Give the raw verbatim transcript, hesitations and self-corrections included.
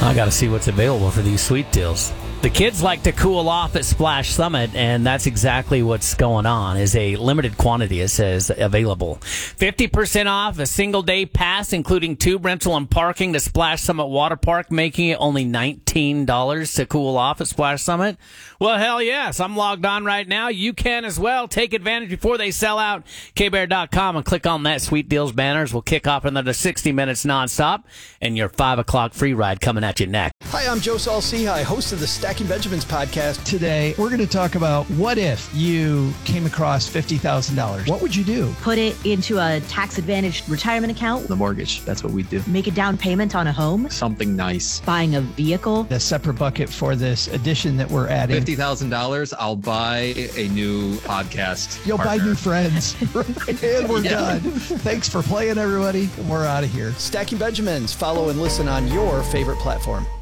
I got to see what's available for these sweet deals. The kids like to cool off at Splash Summit, and that's exactly what's going on. Is a limited quantity, it says, available. fifty percent off a single-day pass, including tube rental and parking to Splash Summit Water Park, making it only nineteen dollars to cool off at Splash Summit. Well, hell yes. I'm logged on right now. You can as well. Take advantage before they sell out. K Bear dot com and click on that Sweet Deals banners. We'll kick off another sixty minutes nonstop, and your five o'clock free ride coming at you next. Hi, I'm Joe Saul-Sehy, host of the Stacking Benjamins podcast. Today, we're going to talk about what if you came across fifty thousand dollars. What would you do? Put it into a tax-advantaged retirement account. The mortgage, that's what we do. Make a down payment on a home. Something nice. Buying a vehicle. A separate bucket for this addition that we're adding. fifty thousand dollars, I'll buy a new podcast You'll partner. buy new friends. And we're Yeah. done. Thanks for playing, everybody. We're out of here. Stacking Benjamins. Follow and listen on your favorite platform.